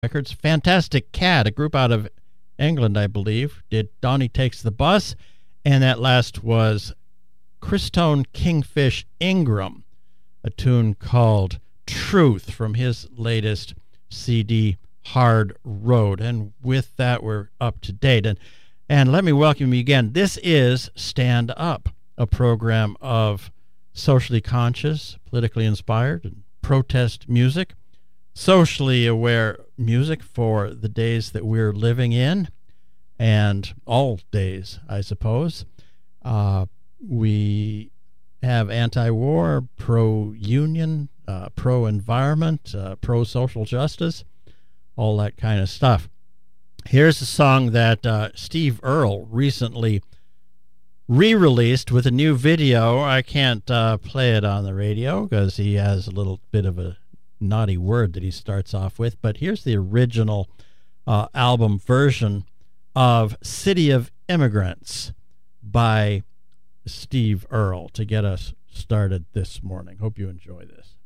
Records. Fantastic Cat, a group out of England, I believe, did Donnie Takes the Bus, and that last was Christone Kingfish Ingram, a tune called Truth from his latest CD, Hard Road. And with that, we're up to date. And let me welcome you again. This is Stand Up, a program of socially conscious, politically inspired, and protest music, socially aware music for the days that we're living in, and all days, I suppose. We have anti-war, pro-union, pro-environment, pro-social justice, all that kind of stuff. Here's a song that Steve Earle recently re-released with a new video. I can't play it on the radio because he has a little bit of a naughty word that he starts off with, but here's the original album version of City of Immigrants by Steve Earle to get us started this morning. Hope you enjoy this.